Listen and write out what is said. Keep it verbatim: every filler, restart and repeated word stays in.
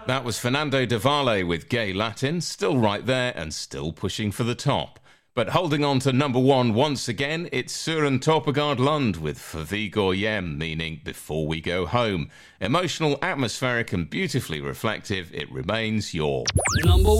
That was Fernando de Valle with Gay Latin, still right there and still pushing for the top. But holding on to number one once again, it's Søren Torpegaard Lund with For Vi Går Hjem, meaning Before We Go Home. Emotional, atmospheric and beautifully reflective, it remains your number